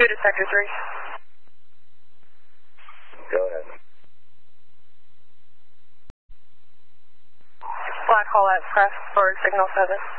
to Sector 3. Go ahead. Black Hole Express for Signal 7.